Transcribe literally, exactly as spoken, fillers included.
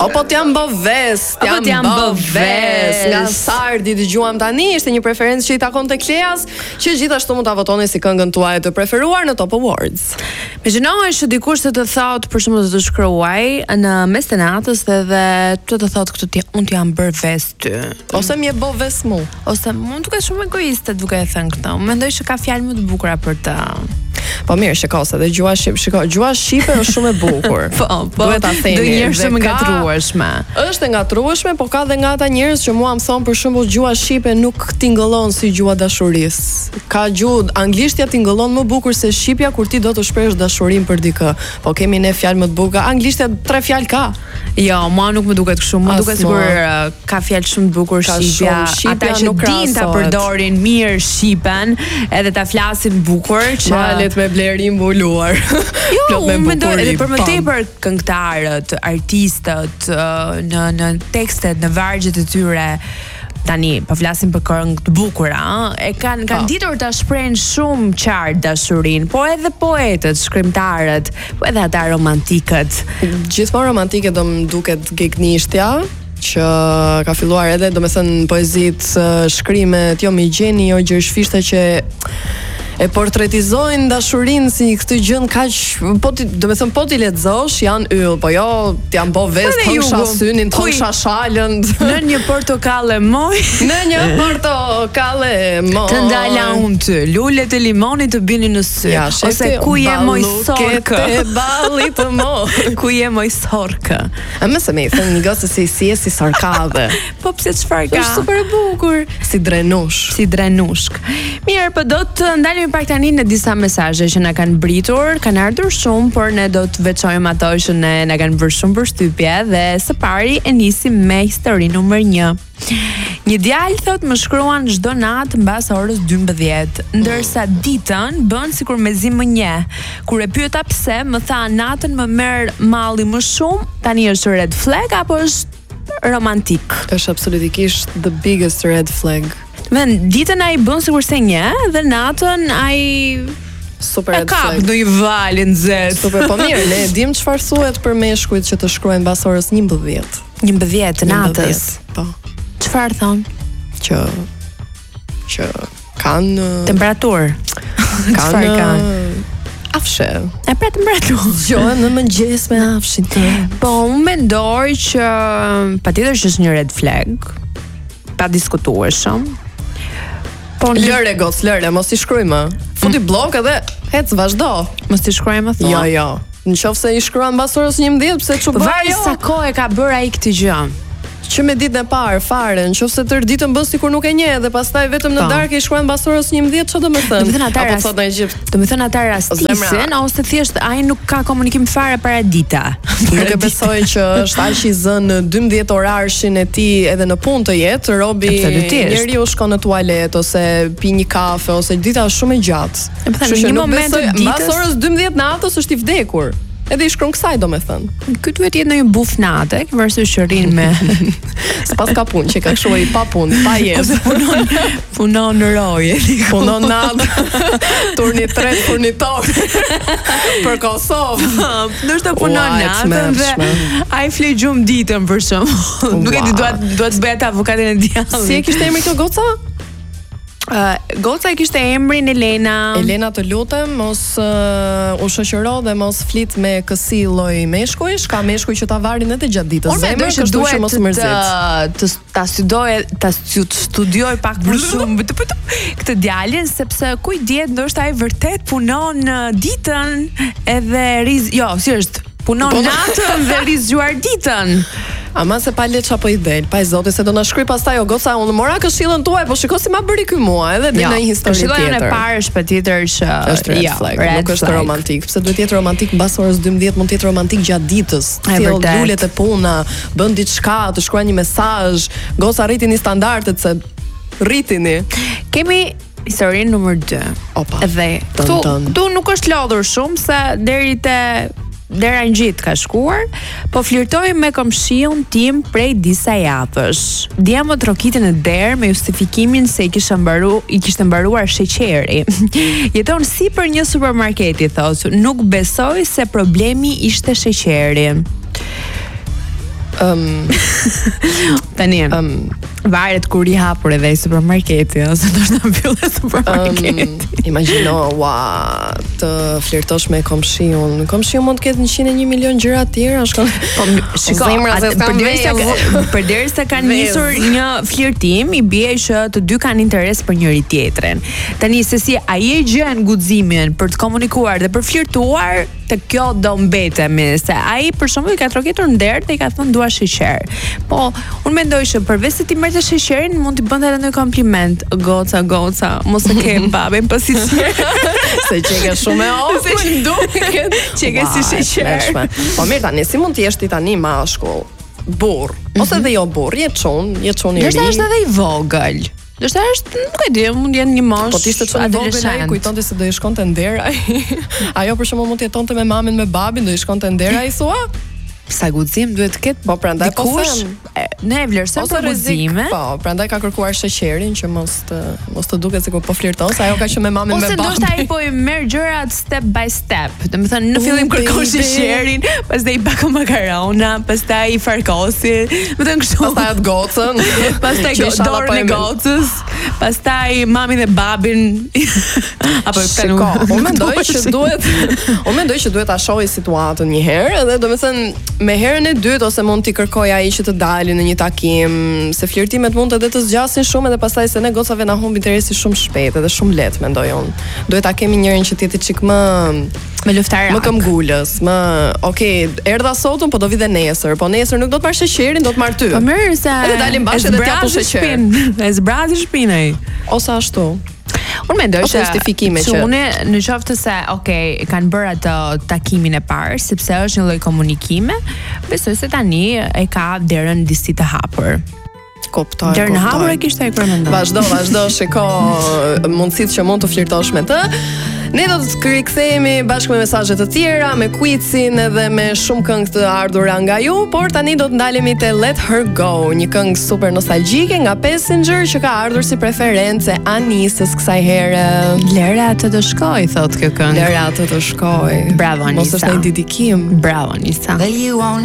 Apo t'jam bë ves, t'jam bë ves. Nga Sardi dëgjuam tani, ishte një preferencë që i takon te Kleas, që gjithashtu mund ta votoni si këngën tuaj të preferuar në Top Awards. Imagjinohesh që dikush të të thotë për shembull të shkruaj në mes të natës edhe të të thotë këtë ti unë t'jam bër ves ty. Ose më e bë ves mu. Ose mund të duket shumë egoiste duke e thënë këtë. Mendoj se ka fjalë më të bukura për të. Po mirë, shikoj se dhe gjua shqip, shikoj, gjua shqipe është shumë e bukur. Po, po. Duhet ta themi. Do njerëz shumë ngatrueshme. Është e ngatrueshme, po ka dhe nga ata njerëz që mua më thon për shembull gjua shqipe nuk tingëllon si gjua dashurisë. Ka gjuhë anglishtja tingëllon më bukur se shqipja kur ti do të shprehësh dashurinë për dikë. Po kemi ne fjalë më të bukura. Anglishtja tre fjalë ka. Jo, mua nuk më duket kështu. Më duket sikur uh, ka fjalë shumë të bukur shqipja. Ata që din ta përdorin mirë shqipen, edhe ta flasin bukur, që malet me blerim mbuluar. Jo, unë mendoj edhe për më tepër këngëtarët, artistët në në tekstet, në vargjet e tyre. Tani, po flasim për këngë të bukura, e kanë kanë ditur ta shprehin shumë qartë dashurinë, po edhe poetët, shkrimtarët, po edhe ata romantikët. Gjithmonë romantike do më duket gegnishtja, që ka filluar edhe, do me thënë, poezitë, shkrimet, jo Migjeni, jo Gjershfishte që e portretizojnë dashurinë si këtë gjën kaq, po ti, do të thënë po ti lexosh janë yll, po jo ti janë bë ves thonë synin, thonë shalën në një portokallë moj, në një portokallë moj. Të ndala unë ty, lulet e limonit të bini në sy. Ja, ose ku je moj sorkë? Te balli të moj. Ku je moj sorkë? A më se më thënë një gocë si si si sarkave. Po pse çfarë ka? Është super e bukur, si drenush, si drenushk. Mirë, po do të ndalim pak tani në disa mesazhe që na kanë britur, kanë ardhur shumë, por ne do të veçojmë ato që ne na kanë bërë shumë përshtypje dhe së pari e nisim me histori numër një. Një djalë thot më shkruan çdo natë mbas orës dymbëdhjetë, ndërsa ditën bën sikur mezi më nje. Kur e pyeta pse, më tha natën më merr malli më shumë, tani është red flag apo është romantik? Është absolutikisht the biggest red flag. Men, ditën ai bën sikur se një, dhe natën ai super red flag. E kap në një valë nxehtë. Super, po mirë, ne dim çfarë thuhet për meshkujt që të shkruajnë mbas orës njëmbëdhjetë. njëmbëdhjetë natës. Po. Çfarë thon? Që që kanë temperaturë. Kanë kanë afshë. E pra temperaturë. Gjohen në mëngjes me afshin të. Po, unë mendoj që patjetër që është një red flag. Pa diskutueshëm. Po lëre goc, lëre, mos i shkruaj më. Futi mm. blok edhe hec vazhdo. Mos i shkruaj më thonë. Jo, jo. Nëse i shkruan mbas orës njëmbëdhjetë, pse çu bë? Vaj sa kohë ka bërë ai këtë gjë. Që me ditën e parë fare, nëse tërë ditën bën sikur nuk e njeh dhe pastaj vetëm në darkë i shkruan mbas orës njëmbëdhjetë, çfarë do të thënë? Do të thënë ata apo thotë në Egjipt. Do të thënë ata rastisin ose thjesht ai nuk ka komunikim fare para dita. Nuk e besoj që është aq i zënë në dymbëdhjetë orarshin e tij edhe në punë të jetë, robi njeriu shkon në tualet ose pi një kafe ose dita është shumë e gjatë. Kështu që në moment të ditës mbas orës dymbëdhjetë natës është i vdekur. Edhe i shkron kësaj, do me thënë. Ky duhet jetë në një buf natë, versus që rrin me s'pas ka punë, që ka kështu i pa punë, pa jetë. Punon, punon në roje. Punon natë, turni tret, furnitor. Për Kosovë. Ndoshta punon natën dhe ai flet gjumë ditën për shembull. Nuk e di, duhet duhet të bëhet avokatin e djallit. Si e kishte emrin kjo goca? Uh, goca e kishte emrin Elena. Elena, të lutem, mos uh, u shoqëro dhe mos flit me kësi lloj meshkujsh, ka meshkuj që ta varin edhe gjatë ditës. Unë mendoj që duhet mos mërzit. Të ta studioj, ta studioj pak më shumë këtë djalin, sepse kuj diet ndoshta ai vërtet punon ditën edhe riz, jo, si është, punon natën dhe rizgjuar ditën. Ama se pa le çapo i del, pa i zoti se do na shkruaj pastaj o goca, unë mora këshillën tuaj, po shikoj si ma bëri ky mua, edhe di në një histori tjetër. Këshilla e parë është patjetër që është red flag, nuk është romantik. Pse duhet të jetë romantik mbas orës dymbëdhjetë, mund të jetë romantik gjatë ditës. Thellë lulet e puna, bën diçka, të shkruaj një mesazh, goca rritini standardet se rritini. Kemi historinë numër dy. Opa. Edhe këtu këtu nuk është lodhur shumë se deri te dera ngjit ka shkuar, po flirtoi me komshiun tim prej disa javësh. Dje më trokitën në derë me justifikimin se i kishte mbaruar, i kishte mbaruar sheqeri. Jeton sipër një supermarketi, thotë, nuk besoi se problemi ishte sheqeri. Um, Tani. um, Varet kur i hapur edhe i supermarketi, ose do të mbyllë supermarketi. Um, imagjino, ua, të flirtosh me komshiun. Komshiu mund të ketë njëqind e një milion gjëra të tjera, shkon. Po shiko, përderisa përderisa kanë nisur një flirtim, i bie që të dy kanë interes për njëri tjetrin. Tani se si ai e gjen guximin për të komunikuar dhe për flirtuar, të kjo do mbetemi, se ai për shembull ka troketur nder dhe i ka thënë dua sheqer. Po, unë mendoj që përveç se ti merr të sheqerin, mund t'i bënte edhe një kompliment. Goca, goca, mos e ke babën pasi se çeka shumë e ofër duket. Çeka si sheqer. Po mirë tani, si mund të jesh ti tani mashkull, burr, ose edhe jo burr, je çun, je çun i ri. Është është edhe i vogël. Do të është, nuk e di, mund jenë një mosh. Po ti ishte çon vogël ai, kujtonte se do i shkonte nder ai. Ajo për shembull mund të jetonte me mamin, me babin, do i shkonte nder ai thua. Sa guxim duhet të ketë, po prandaj po them. Ne e vlerësojmë për guxime. Po, prandaj ka kërkuar sheqerin që mos të mos të duket sikur po flirton, se ajo ka qenë me mamin me babin. Ose ndoshta ai po i merr gjërat step by step. Domethënë në fillim kërkon sheqerin, pastaj i bako makarona, pastaj i farkosi, domethënë kështu. Pastaj atë gocën, pastaj dorën e gocës, pastaj mamin dhe babin. Apo shiko, unë mendoj që duhet, unë mendoj që duhet ta shohë situatën një herë, edhe domethënë me herën e dytë ose mund t'i kërkoj ai që të dalin në një takim, se flirtimet mund edhe të zgjasin shumë edhe pastaj se ne gocave na humb interesi shumë shpejt edhe shumë lehtë mendoj unë. Duhet ta kemi njërin që t'jetë çik më me luftarak. Më këmbgulës, më, okay, erdha sotun, po do vi dhe nesër, po nesër nuk do të marr sheqerin, do të marr ty. Po mirë se edhe dalim bashkë edhe t'japu sheqer. E zbrazi shpinën ai. Ose ashtu. Unë mendoj se justifikime që unë në qoftë se okay, kanë bërë atë takimin e parë, sepse është një lloj komunikime, besoj se tani e ka derën disi të hapur. Kuptoj. Derën e hapur e kishte ai kur mendon. Vazhdo, vazhdo, shiko mundësitë që mund të flirtosh me të. Ne do të rikthehemi bashkë me mesazhe të tjera, me quizin edhe me shumë këngë të ardhura nga ju, por tani do të ndalemi te Let Her Go, një këngë super nostalgjike nga Passenger që ka ardhur si preferencë Anisës kësaj here. Lera të të shkoj, thot kjo këngë. Lera të të shkoj. Bravo Anisa. Mos është një dedikim. Bravo Anisa.